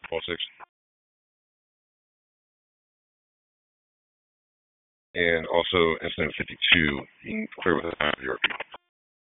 6. And also incident 52, being clear with a half of your people.